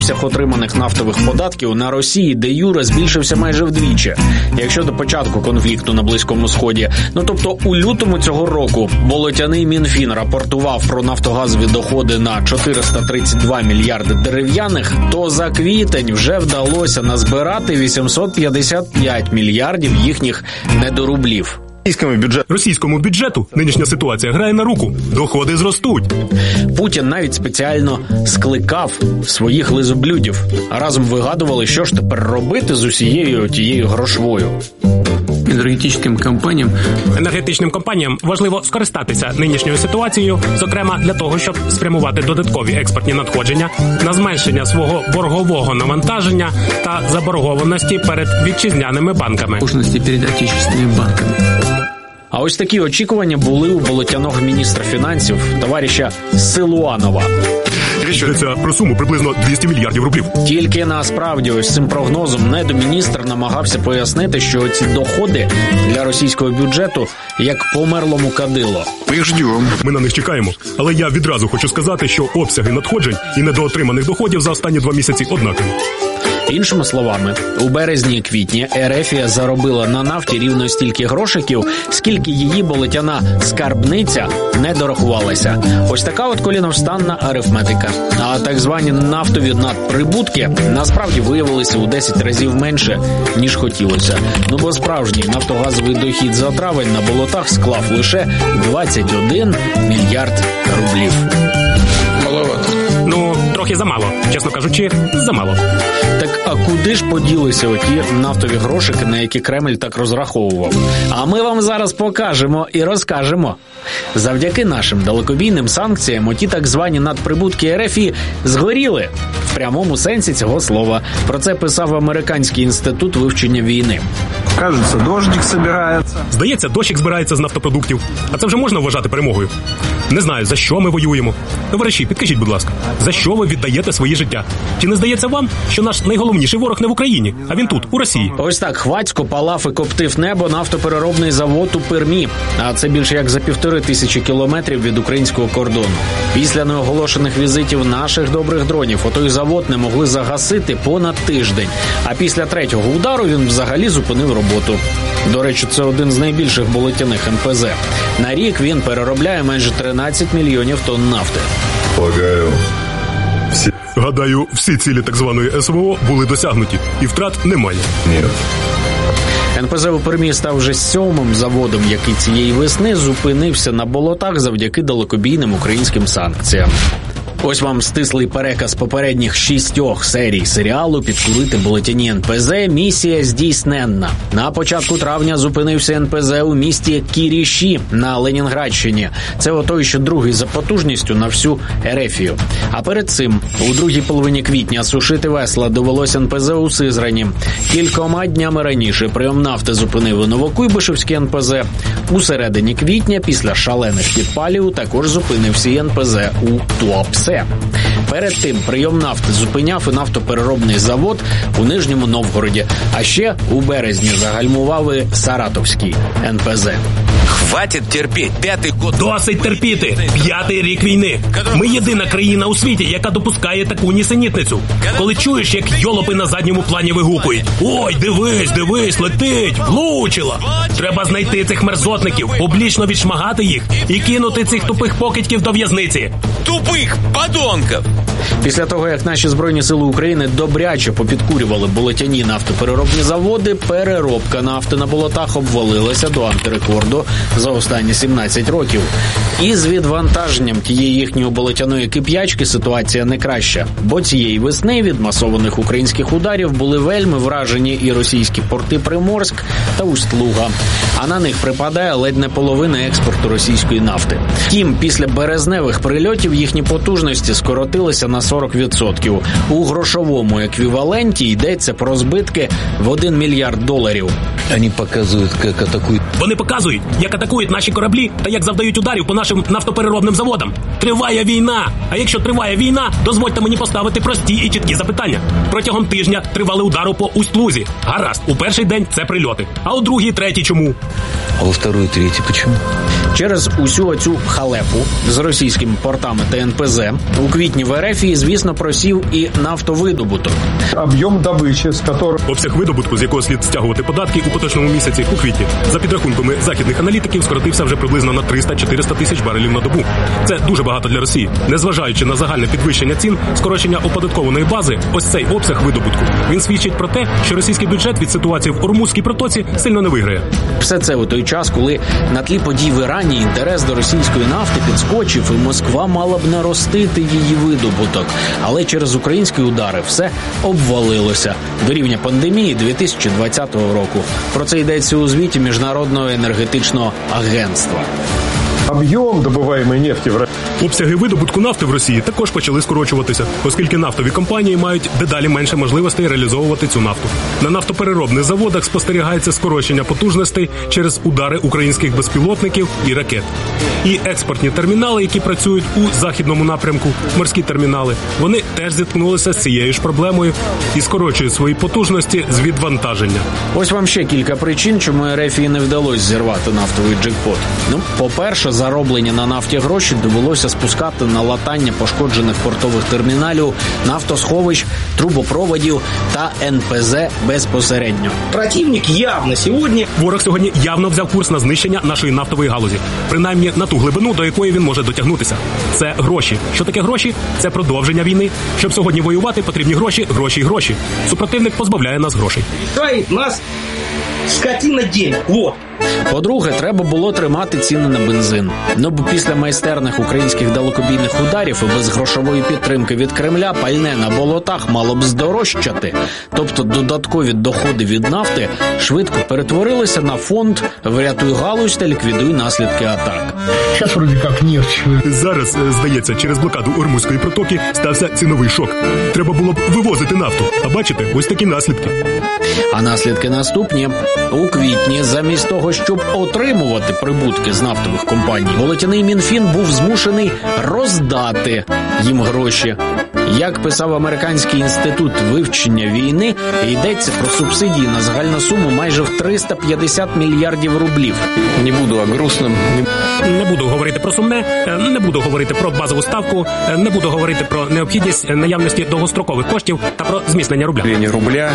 отриманих нафтових податків на Росії де юре збільшився майже вдвічі. Якщо до початку конфлікту на Близькому Сході, тобто у лютому цього року болотяний Мінфін рапортував про нафтогазові доходи на 432 мільярди дерев'яних, то за квітень вже вдалося назбирати 855 мільярдів їхніх недорублів. Російському бюджету нинішня ситуація грає на руку. Доходи зростуть. Путін навіть спеціально скликав своїх лизоблюдів. Разом вигадували, що ж тепер робити з усією тією грошовою. Енергетичним компаніям важливо скористатися нинішньою ситуацією, зокрема для того, щоб спрямувати додаткові експортні надходження на зменшення свого боргового навантаження та заборгованості перед вітчизняними банками. А ось такі очікування були у болотяного міністра фінансів товариша Силуанова. Йдеться про суму приблизно 200 мільярдів рублів. Тільки насправді ось цим прогнозом недоміністр намагався пояснити, що ці доходи для російського бюджету як померлому кадило. Ми на них чекаємо, але я відразу хочу сказати, що обсяги надходжень і недоотриманих доходів за останні 2 місяці однакові. Іншими словами, у березні і квітні Ерефія заробила на нафті рівно стільки грошиків, скільки її болотяна скарбниця не дорахувалася. Ось така от коліновстанна арифметика. А так звані нафтові надприбутки насправді виявилися у 10 разів менше, ніж хотілося. Бо справжній нафтогазовий дохід за травень на болотах склав лише 21 мільярд рублів. Трохи замало. Чесно кажучи, замало. Так а куди ж поділися оті нафтові грошики, на які Кремль так розраховував? А ми вам зараз покажемо і розкажемо. Завдяки нашим далекобійним санкціям оті так звані надприбутки РФ згоріли. В прямому сенсі цього слова. Про це писав Американський інститут вивчення війни. Кажеться, дощик збирається. Здається, дощик збирається з нафтопродуктів. А це вже можна вважати перемогою? Не знаю, за що ми воюємо. Товариші, підкажіть, будь ласка, за що ви віддаєте своє життя? Чи не здається вам, що наш найголовніший ворог не в Україні, а він тут, у Росії? Ось так хвацько палав і коптив небо нафтопереробний завод у Пермі. А це більше як за 1500 кілометрів від українського кордону. Після неоголошених візитів наших добрих дронів отой завод не могли загасити понад тиждень. А після 3-го удару він взагалі зупинив роботу. До речі, це один з найбільших болотяних НПЗ. На рік він переробляє майже 13 мільйонів тонн нафти. Гадаю, всі цілі так званої СВО були досягнуті, і втрат немає. НПЗ у Пермі став вже 7-м заводом, який цієї весни зупинився на болотах завдяки далекобійним українським санкціям. Ось вам стислий переказ попередніх 6 серій серіалу «Підкурити болотяні НПЗ. Місія здійсненна». На початку травня зупинився НПЗ у місті Кіріші на Ленінградщині. Це отой, що другий за потужністю на всю Ерефію. А перед цим, у другій половині квітня, сушити весла довелося НПЗ у Сизрані. Кількома днями раніше прийом нафти зупинив Новокуйбишевський НПЗ. У середині квітня, після шалених підпалів, також зупинився і НПЗ у Туапсе. Перед тим прийом нафти зупиняв і нафтопереробний завод у Нижньому Новгороді. А ще у березні загальмував і Саратовський НПЗ. Хватить терпіть, 5-й год. Досить терпіти. 5-й рік війни. Ми єдина країна у світі, яка допускає таку нісенітницю. Коли чуєш, як йолопи на задньому плані вигукують: «Ой, дивись, летить, влучила!» Треба знайти цих мерзотників, публічно відшмагати їх і кинути цих тупих покидьків до в'язниці. Тупих подонків! Після того, як наші Збройні Сили України добряче попідкурювали болотяні нафтопереробні заводи, переробка нафти на болотах обвалилася до антирекорду за останні 17 років. І з відвантаженням тієї їхньої болотяної кип'ячки ситуація не краща. Бо цієї весни від масованих українських ударів були вельми вражені і російські порти Приморськ та Усть-Луга. А на них припадає ледь не половина експорту російської нафти. Втім, після березневих прильотів їхні потужності скоротилися на 40%. У грошовому еквіваленті йдеться про збитки в $1 мільярд. Вони показують, як атакують наші кораблі та як завдають ударів по нашим нафтопереробним заводам. Триває війна! А якщо триває війна, дозвольте мені поставити прості і чіткі запитання. Протягом тижня тривали удари по Усть-Лузі. Гаразд, у перший день це прильоти. А у другий, третій чому? А у второй, третій почему? Через усю оцю халепу з російськими портами та НПЗ у квітні в РФ, звісно, просів і нафтовидобуток. Объем добычи, с которым... Обсяг видобутку, з якого слід стягувати податки у поточному місяці у квітні, за підрахунками західних аналітиків, скоротився вже приблизно на 300-400 тисяч барелів на добу. Це дуже багато для Росії. Незважаючи на загальне підвищення цін, скорочення оподаткованої бази, ось цей обсяг видобутку, він свідчить про те, що російський бюджет від ситуації в Ормузькій протоці сильно не виграє. Все це у той час, коли на тлі подій в Ірані інтерес до російської нафти підскочив, і Москва мала б наростити її видобуток. Але через українські удари все обвалилося до рівня пандемії 2020 року. Про це йдеться у звіті Міжнародного енергетичного агентства. Объем добываемой нефти в России. Обсяги видобутку нафти в Росії також почали скорочуватися, оскільки нафтові компанії мають дедалі менше можливостей реалізовувати цю нафту. На нафтопереробних заводах спостерігається скорочення потужностей через удари українських безпілотників і ракет. І експортні термінали, які працюють у західному напрямку, морські термінали, вони теж зіткнулися з цією ж проблемою і скорочують свої потужності з відвантаження. Ось вам ще кілька причин, чому РФ не вдалося зірвати нафтовий джекпот. По-перше, зароблені на нафті гроші довелося спускати на латання пошкоджених портових терміналів, нафтосховищ, трубопроводів та НПЗ безпосередньо. Противник явно сьогодні... Ворог сьогодні явно взяв курс на знищення нашої нафтової галузі. Принаймні на ту глибину, до якої він може дотягнутися. Це гроші. Що таке гроші? Це продовження війни. Щоб сьогодні воювати, потрібні гроші, гроші і гроші. Супротивник позбавляє нас грошей. Нас скотина денег. Вот. По-друге, треба було тримати ціни на бензин. Бо після майстерних українських далекобійних ударів і без грошової підтримки від Кремля пальне на болотах мало б здорожчати. Тобто додаткові доходи від нафти швидко перетворилися на фонд «Врятуй галузь та ліквідуй наслідки атак». Зараз вроде як нефть. Зараз, здається, через блокаду Ормузької протоки стався ціновий шок. Треба було б вивозити нафту. А бачите, ось такі наслідки. А наслідки наступні. У квітні, замість того, щоб отримувати прибутки з нафтових компаній, волотяний Мінфін був змушений роздати їм гроші. Як писав Американський інститут вивчення війни, йдеться про субсидії на загальну суму майже в 350 мільярдів рублів. Не буду о грустном. Не буду говорити про сумне, не буду говорити про базову ставку, не буду говорити про необхідність наявності довгострокових коштів та про зміцнення рубля.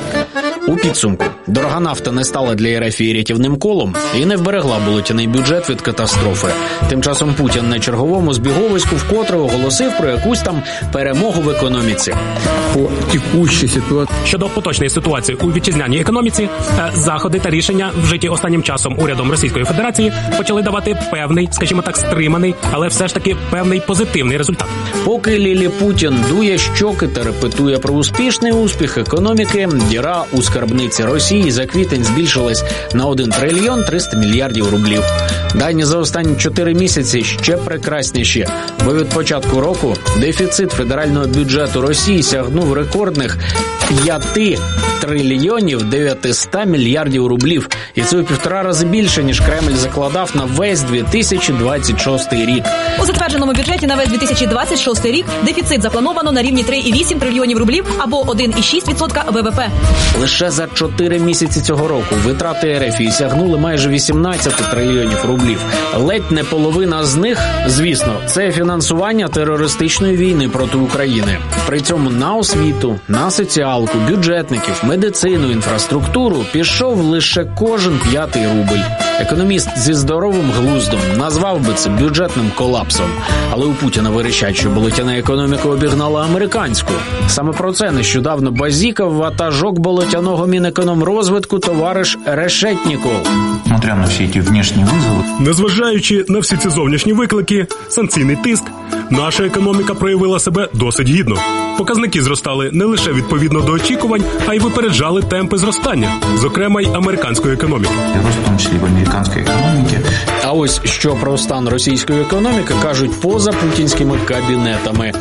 У підсумку, дорога нафта не стала для РФ рятівним колом і не вберегла болотяний бюджет від катастрофи. Тим часом Путін на черговому збіговиську вкотре оголосив про якусь там перемогу в економіці. Щодо поточної ситуації у вітчизняній економіці, заходи та рішення, вжиті останнім часом урядом Російської Федерації, почали давати певний, скажімо так, стриманий, але все ж таки певний позитивний результат. Поки Лілі Путін дує щоки та репетує про успішний успіх економіки, діра у скарбниці Росії за квітень збільшилась на 1 трильйон 300 мільярдів рублів. Дані за останні 4 місяці ще прекрасніші, бо від початку року дефіцит федерального бюджету Росії сягнув рекордних 5 трильйонів 900 мільярдів рублів. І це у 1,5 рази більше, ніж Кремль закладав на весь 2026 рік. У затвердженому бюджеті на весь 2026 рік дефіцит заплановано на рівні 3,8 трильйонів рублів або 1,6% ВВП. Лише за 4 місяці цього року витрати РФ сягнули майже 18 трильйонів рублів. Ледь не половина з них, звісно, це фінансування терористичної війни проти України. При цьому на освіту, на соціалку, бюджетників, медицину, інфраструктуру пішов лише кожен 5-й рубль. Економіст зі здоровим глуздом назвав би це бюджетним колапсом. Але у Путіна вирішать, що болотяна економіка обігнала американську. Саме про це нещодавно базікав ватажок болотяного Мінекономрозвитку товариш Решетніков. Несмотря на всі ці внешні виклики. Незважаючи на всі ці зовнішні виклики, санкційний тиск, наша економіка проявила себе досить гідно. Показники зростали не лише відповідно до очікувань, а й випереджали темпи зростання, зокрема й американської економіки. Рост в тому числі в американській економіці. А ось що про стан російської економіки кажуть поза путінськими кабінетами. З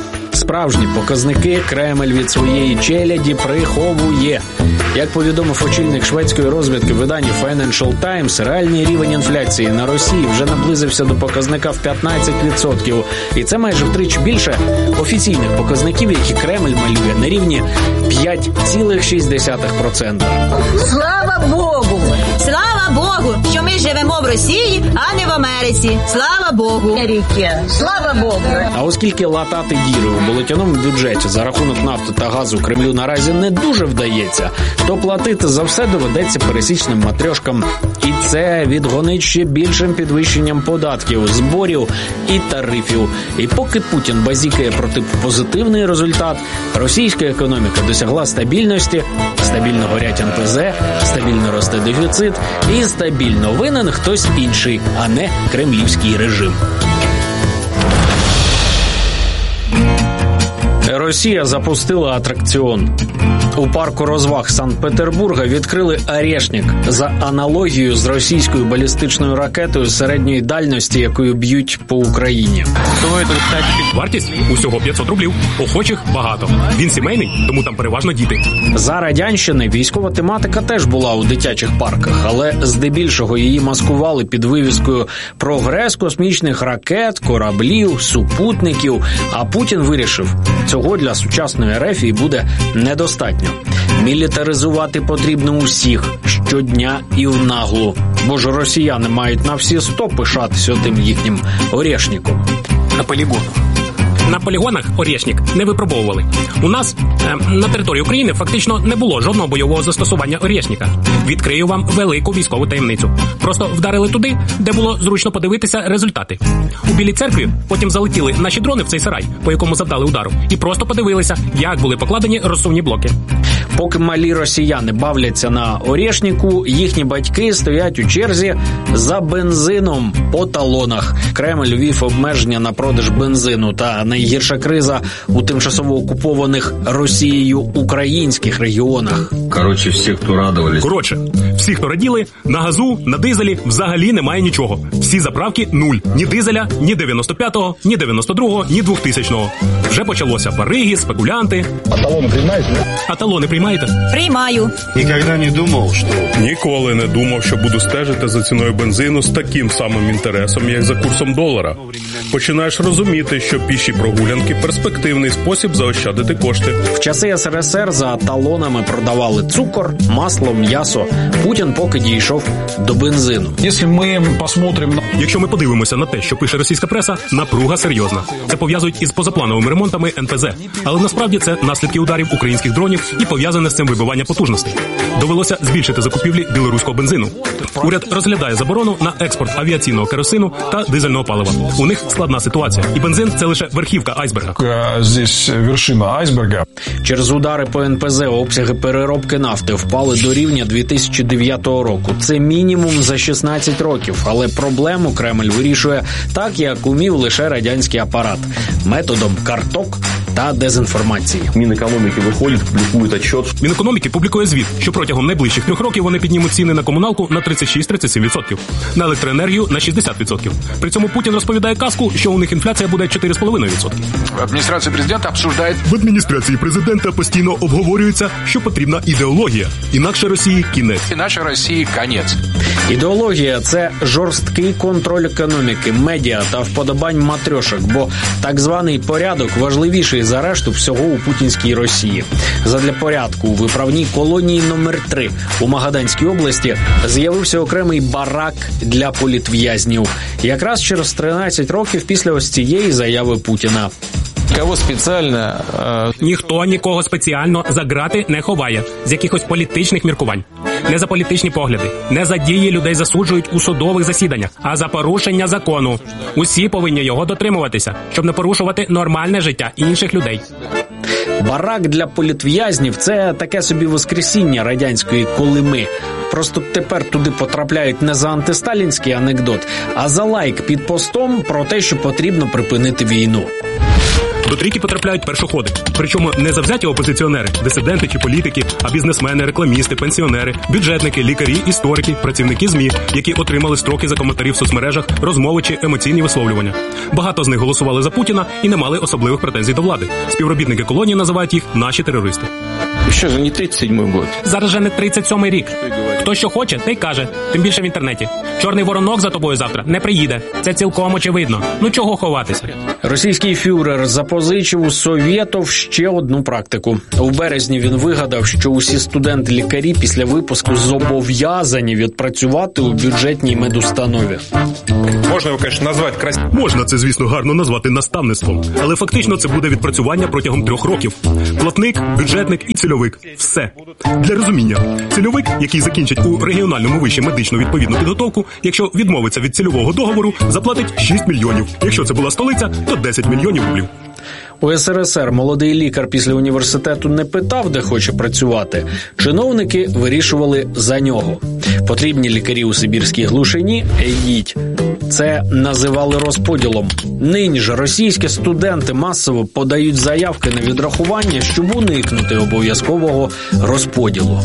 справжні показники Кремль від своєї челяді приховує. Як повідомив очільник шведської розвідки видання Financial Times, реальний рівень інфляції на Росії вже наблизився до показника в 15%. І це майже втричі більше офіційних показників, які Кремль малює на рівні 5,6%. Слава Богу! Слава Богу, що ми живемо в Росії, а не в Америці. Слава Богу! Слава Богу! А оскільки латати діри у болотяному бюджеті за рахунок нафти та газу Кремлю наразі не дуже вдається, то платити за все доведеться пересічним матрьошкам. І це відгонить ще більшим підвищенням податків, зборів і тарифів. І поки Путін базікає про позитивний результат, російська економіка досягла стабільності, стабільно горять НПЗ, стабільно росте дефіцит і стабільно винен хтось інший, а не кремлівський режим. Росія запустила атракціон. У парку розваг Санкт-Петербурга відкрили «Орешник» за аналогією з російською балістичною ракетою середньої дальності, якою б'ють по Україні. Вартість усього 500 рублів. Охочих багато. Він сімейний, тому там переважно діти. За радянщини військова тематика теж була у дитячих парках, але здебільшого її маскували під вивіскою «Прогрес космічних ракет, кораблів, супутників». А Путін вирішив, цього для сучасної РФ і буде недостатньо. Мілітаризувати потрібно усіх, щодня і в наглу. Бо ж росіяни мають на всі 100 пишатися тим їхнім «Орешником». На полігонах «Орешник» не випробовували. У нас на території України фактично не було жодного бойового застосування «Орешника». Відкрию вам велику військову таємницю. Просто вдарили туди, де було зручно подивитися результати. У Білій церкві потім залетіли наші дрони в цей сарай, по якому завдали удару, і просто подивилися, як були покладені розсувні блоки. Поки малі росіяни бавляться на «Орешнику», їхні батьки стоять у черзі за бензином по талонах. Кремль ввів обмеження на продаж бензину, та найгірша криза у тимчасово окупованих Росією українських регіонах. Всі, хто раділи, на газу, на дизелі взагалі немає нічого. Всі заправки – нуль. Ні дизеля, ні 95-го, ні 92-го, ні 2000-го. Вже почалося бариги, спекулянти. А талони приймаєте? Приймаю. Ніколи не думав, що буду стежити за ціною бензину з таким самим інтересом, як за курсом долара. Починаєш розуміти, що піші прогулянки – перспективний спосіб заощадити кошти. В часи СРСР за талонами продавали цукор, масло, м'ясо. Путін поки дійшов до бензину. Якщо ми подивимося на те, що пише російська преса, напруга серйозна. Це пов'язують із позаплановими ремонтами НПЗ. Але насправді це наслідки ударів українських дронів і пов'язане з цим вибивання потужностей. Довелося збільшити закупівлі білоруського бензину. Уряд розглядає заборону на експорт авіаційного керосину та дизельного палива. У них складна ситуація. І бензин – це лише верхівка айсберга. Через удари по НПЗ обсяги переробки нафти впали до рівня 2009 року. Це мінімум за 16 років. Але проблему Кремль вирішує так, як умів лише радянський апарат. Методом карток та дезінформації. Мінекономіки виходить, публікує отчет. Мінекономіки публікує звіт, що протягом найближчих 3 років вони піднімуть ціни на комуналку на 36-37%, на електроенергію на 60%. При цьому Путін розповідає казку, що у них інфляція буде 4,5%. Адміністрація президента обсуждає. В адміністрації президента постійно обговорюється, що потрібна ідеологія. Інакше Росії кінець. Іначе Росії конець. Ідеологія – це жорсткий контроль економіки, медіа та вподобань матрьошок, бо так званий порядок важливіший за решту всього у путінській Росії. Задля порядку у виправній колонії номер 3 у Магаданській області з'явився окремий барак для політв'язнів. Якраз через 13 років після ось цієї заяви Путіна. Ніхто нікого спеціально за ґрати не ховає з якихось політичних міркувань. Не за політичні погляди, не за дії людей засуджують у судових засіданнях, а за порушення закону. Усі повинні його дотримуватися, щоб не порушувати нормальне життя інших людей. Барак для політв'язнів – це таке собі воскресіння радянської Колими. Просто тепер туди потрапляють не за антисталінський анекдот, а за лайк під постом про те, що потрібно припинити війну. До трійки потрапляють першоходи. Причому не завзяті опозиціонери, дисиденти чи політики, а бізнесмени, рекламісти, пенсіонери, бюджетники, лікарі, історики, працівники ЗМІ, які отримали строки за коментарі в соцмережах, розмови чи емоційні висловлювання. Багато з них голосували за Путіна і не мали особливих претензій до влади. Співробітники колонії називають їх «наші терористи». Що за не 37-й год? Зараз же не 37-й рік. Хто що хоче, те й каже. Тим більше в інтернеті. Чорний воронок за тобою завтра не приїде. Це цілком очевидно. Ну чого ховатися? Російський фюрер запозичив у совєтов ще одну практику. У березні він вигадав, що усі студенти-лікарі після випуску зобов'язані відпрацювати у бюджетній медустанові. Можна його, звісно, назвати красиво. Можна це, звісно, гарно назвати наставництвом. Але фактично це буде відпрацювання протягом 3 років. Платник, бюджетник і цільовик. Все. Для розуміння. Цільовик, який закінчить у регіональному виші медичну відповідну підготовку, якщо відмовиться від цільового договору, заплатить 6 мільйонів. Якщо це була столиця, то 10 мільйонів рублів. У СРСР молодий лікар після університету не питав, де хоче працювати. Чиновники вирішували за нього. Потрібні лікарі у сибірській глушині – йдіть. Це називали розподілом. Нині ж російські студенти масово подають заявки на відрахування, щоб уникнути обов'язкового розподілу.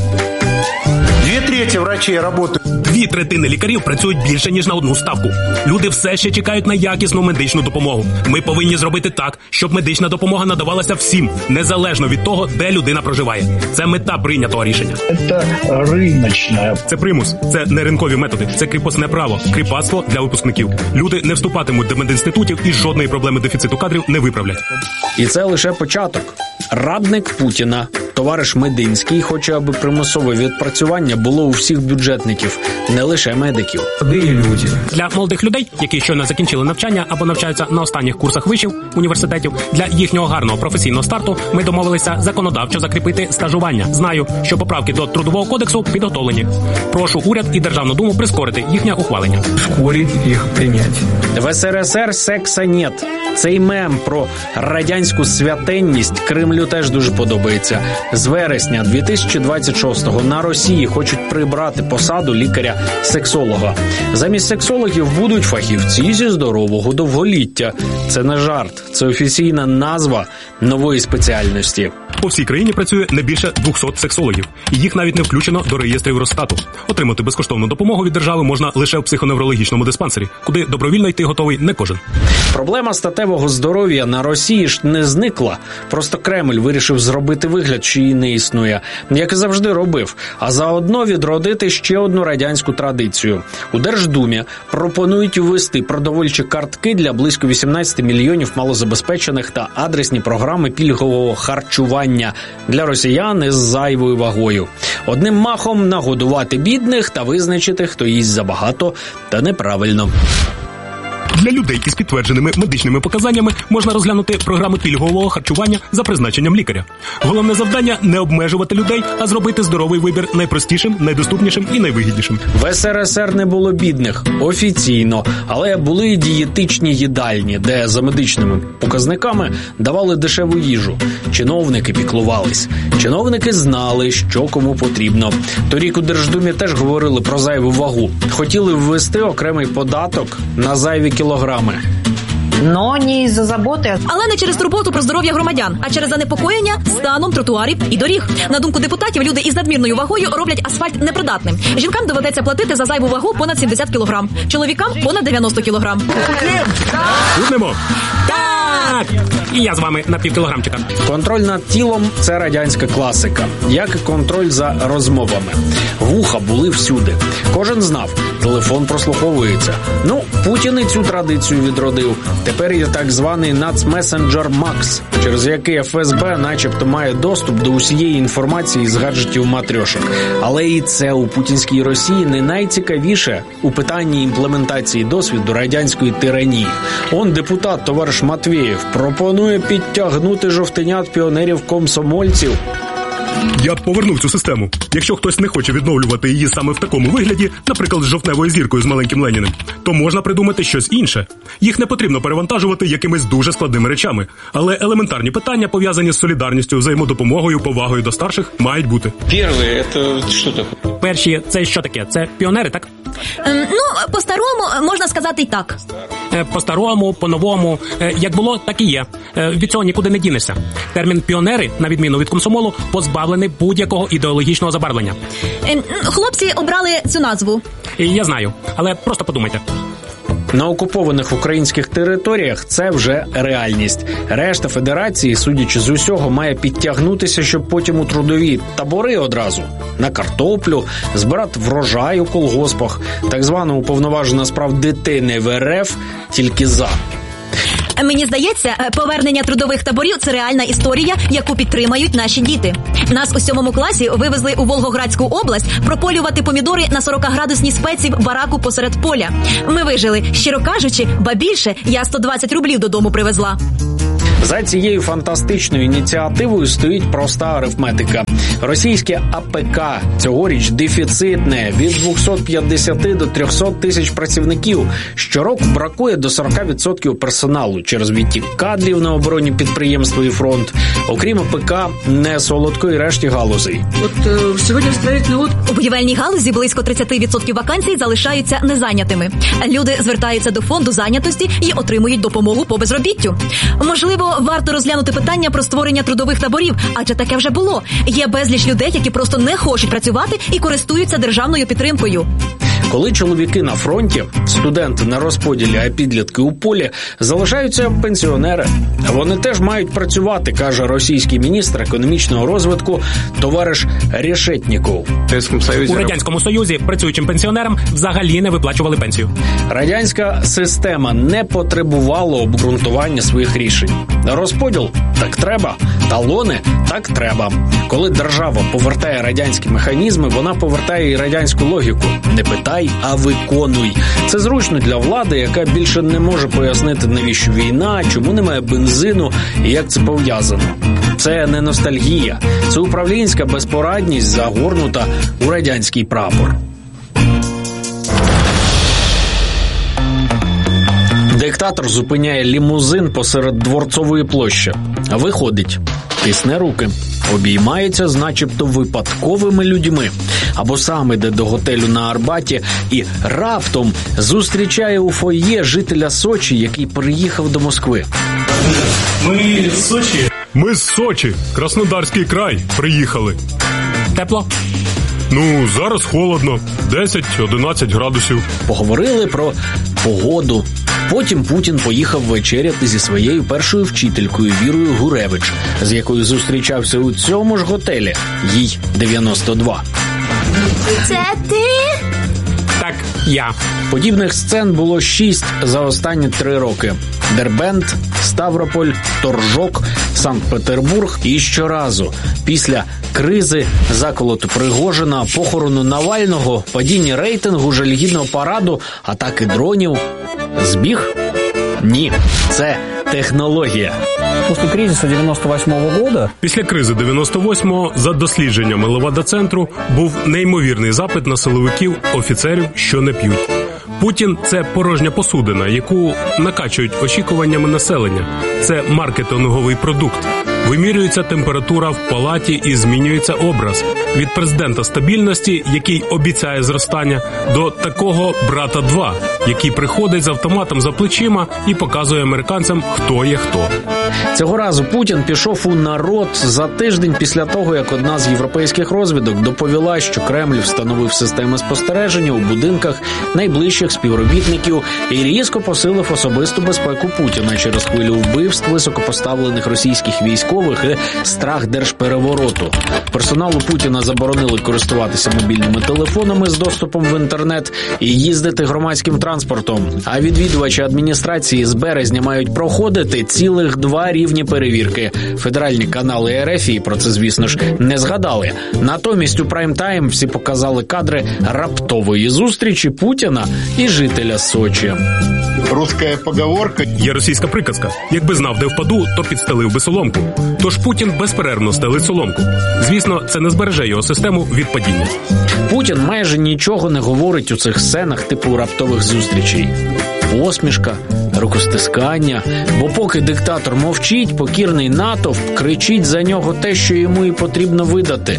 2/3 врачей работают. 2/3 лікарів працюють більше, ніж на одну ставку. Люди все ще чекають на якісну медичну допомогу. Ми повинні зробити так, щоб медична допомога надавалася всім, незалежно від того, де людина проживає. Це мета прийнятого рішення. Это рыночная. Це примус, це не ринкові методи, це кріпосне право, кріпацтво для випускників. Люди не вступатимуть до медінститутів і жодної проблеми дефіциту кадрів не виправлять. І це лише початок. Радник Путіна, товариш Мединський, хоче, аби примусове відпрацювання було у всіх бюджетників, не лише медиків. Для молодих людей, які щойно закінчили навчання або навчаються на останніх курсах вишів, університетів, для їхнього гарного професійного старту ми домовилися законодавчо закріпити стажування. Знаю, що поправки до Трудового кодексу підготовлені. Прошу уряд і Державну Думу прискорити їхнє ухвалення. Ускорить их принятие. В СРСР секса нет. Цей мем про радянську святенність Кремлю теж дуже подобається. З вересня 2026-го на Росії хочуть прибрати посаду лікаря-сексолога. Замість сексологів будуть фахівці зі здорового довголіття. Це не жарт, це офіційна назва нової спеціальності. По всій країні працює не більше 200 сексологів, і їх навіть не включено до реєстрів Росстату. Отримати безкоштовну допомогу від держави можна лише в психоневрологічному диспансері, куди добровільно йти готовий не кожен. Проблема статевого здоров'я на Росії ж не зникла. Просто Кремль вирішив зробити вигляд, що її не існує, як і завжди робив, а заодно відродити ще одну радянську традицію. У Держдумі пропонують ввести продовольчі картки для близько 18 мільйонів малозабезпечених та адресні програми пільгового харчування для росіян із зайвою вагою. Одним махом нагодувати бідних та визначити, хто їсть забагато та неправильно. Для людей із підтвердженими медичними показаннями можна розглянути програми пільгового харчування за призначенням лікаря. Головне завдання – не обмежувати людей, а зробити здоровий вибір найпростішим, найдоступнішим і найвигіднішим. В СРСР не було бідних офіційно, але були дієтичні їдальні, де за медичними показниками давали дешеву їжу. Чиновники піклувались. Чиновники знали, що кому потрібно. Торік у Держдумі теж говорили про зайву вагу. Хотіли ввести окремий податок на зайві кілограми. Но не із-за заботи. Але не через турботу про здоров'я громадян, а через занепокоєння станом тротуарів і доріг. На думку депутатів, люди із надмірною вагою роблять асфальт непридатним. Жінкам доведеться платити за зайву вагу понад 70 кілограм, чоловікам понад 90 кілограм. Чутнемо? Так! І я з вами на півкілограмчика. Контроль над тілом – це радянська класика, як і контроль за розмовами. Вуха були всюди. Кожен знав, телефон прослуховується. Путін і цю традицію відродив. Тепер є так званий нацмесенджер Макс, через який ФСБ начебто має доступ до усієї інформації з гаджетів матрьошок. Але і це у путінській Росії не найцікавіше у питанні імплементації досвіду радянської тиранії. Он депутат товариш Матвєєв пропонує підтягнути жовтенят піонерів-комсомольців. Я б повернув цю систему. Якщо хтось не хоче відновлювати її саме в такому вигляді, наприклад, з жовтневою зіркою з маленьким Леніним, то можна придумати щось інше. Їх не потрібно перевантажувати якимись дуже складними речами. Але елементарні питання, пов'язані з солідарністю, взаємодопомогою, повагою до старших, мають бути. Первое, это что такое? Перші, це що таке? Це піонери, так? По-старому можна сказати й так. По-старому, по-новому, як було, так і є. Від цього нікуди не дінешся. Термін «піонери», на відміну від комсомолу, позбавлений будь-якого ідеологічного забарвлення. Хлопці обрали цю назву. І я знаю, але просто подумайте. На окупованих українських територіях це вже реальність. Решта федерації, судячи з усього, має підтягнутися, щоб потім у трудові табори одразу на картоплю, збирати врожай у колгоспах, так звана уповноважена справ дитини в РФ тільки за. Мені здається, повернення трудових таборів – це реальна історія, яку підтримають наші діти. Нас у 7 класі вивезли у Волгоградську область прополювати помідори на 40-градусній спеці в бараку посеред поля. Ми вижили. Щиро кажучи, ба більше, я 120 рублів додому привезла. За цією фантастичною ініціативою стоїть проста арифметика. Російське АПК цьогоріч дефіцитне – від 250 до 300 тисяч працівників. Щороку бракує до 40% персоналу через відтік кадрів на оборонні підприємства і фронт. Окрім АПК, не солодко і решті галузей. Сьогодні у будівельній галузі близько 30% вакансій залишаються незайнятими. Люди звертаються до фонду зайнятості і отримують допомогу по безробіттю. Можливо, варто розглянути питання про створення трудових таборів, адже таке вже було. Є безліч людей, які просто не хочуть працювати і користуються державною підтримкою. Коли чоловіки на фронті, студенти на розподілі, а підлітки у полі, залишаються пенсіонери. Вони теж мають працювати, каже російський міністр економічного розвитку товариш Решетніков. У Радянському Союзі працюючим пенсіонерам взагалі не виплачували пенсію. Радянська система не потребувала обґрунтування своїх рішень. Розподіл – так треба. Талони – так треба. Коли держава повертає радянські механізми, вона повертає і радянську логіку. Не питай, а виконуй. Це зручно для влади, яка більше не може пояснити, навіщо війна, чому немає бензину і як це пов'язано. Це не ностальгія. Це управлінська безпорадність, загорнута у радянський прапор. Диктатор зупиняє лімузин посеред Дворцової площі. Виходить, тисне руки, обіймається з начебто випадковими людьми. Або сам іде до готелю на Арбаті і раптом зустрічає у фойє жителя Сочі, який приїхав до Москви. Ми з Сочі, Краснодарський край, приїхали. Тепло? Зараз холодно, 10-11 градусів. Поговорили про погоду. Потім Путін поїхав вечеряти зі своєю першою вчителькою Вірою Гуревич, з якою зустрічався у цьому ж готелі. Їй 92. Це ти? Так, я. Подібних сцен було 6 за останні 3 роки. Дербент, Ставрополь, Торжок, Санкт-Петербург. І щоразу після кризи, заколоту Пригожина, похорону Навального, падіння рейтингу, жалюгідного параду, атаки дронів. Збіг? Ні. Це технологія. Після кризису 98-го года... Після кризи 98-го, за дослідженнями Левада-центру, був неймовірний запит на силовиків, офіцерів, що не п'ють. Путін – це порожня посудина, яку накачують очікуваннями населення. Це маркетинговий продукт. Вимірюється температура в палаті і змінюється образ. Від президента стабільності, який обіцяє зростання, до такого брата 2, який приходить з автоматом за плечима і показує американцям, хто є хто. Цього разу Путін пішов у народ за тиждень після того, як одна з європейських розвідок доповіла, що Кремль встановив системи спостереження у будинках найближчих співробітників і різко посилив особисту безпеку Путіна через хвилю вбивств високопоставлених російських військових і страх держперевороту. Персоналу Путіна заборонили користуватися мобільними телефонами з доступом в інтернет і їздити громадським транспортом. А відвідувачі адміністрації з березня мають проходити цілих 2 2 рівні перевірки. Федеральні канали РФ про це, звісно ж, не згадали. Натомість у прайм-тайм всі показали кадри раптової зустрічі Путіна і жителя Сочі. Русская поговорка. Є російська приказка. Якби знав, де впаду, то підстелив би соломку. Тож Путін безперервно стелить соломку. Звісно, це не збереже його систему від падіння. Путін майже нічого не говорить у цих сценах типу раптових зустрічей. Посмішка, рукостискання. Бо поки диктатор мовчить, покірний натовп кричить за нього те, що йому і потрібно видати.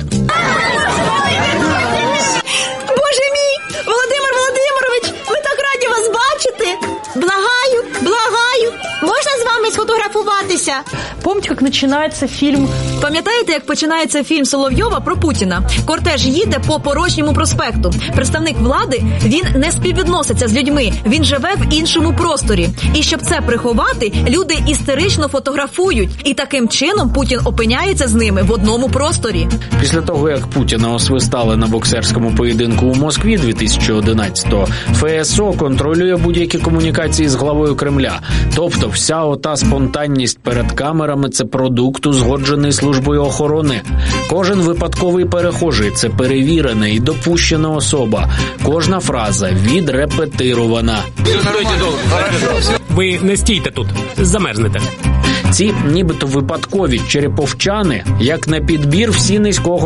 Боже мій! Володимир Володимирович, ми так раді вас бачити! Благаю, можна з вами сфотографуватися? Помните, як починається фільм? Пам'ятаєте, як починається фільм Соловйова про Путіна? Кортеж їде по порожньому проспекту. Представник влади, він не співвідноситься з людьми, він живе в іншому просторі. І щоб це приховати, люди істерично фотографують. І таким чином Путін опиняється з ними в одному просторі. Після того, як Путіна освистали на боксерському поєдинку у Москві 2011-го, ФСО контролює будь-які комунікації з главою Кремля. Тобто вся ота спонтанність перед камерами – це продукт, узгоджений службою охорони. Кожен випадковий перехожий – це перевірена і допущена особа. Кожна фраза відрепетирована. Ви не стійте тут, замерзнете. Ці нібито випадкові череповчани, як на підбір всі низького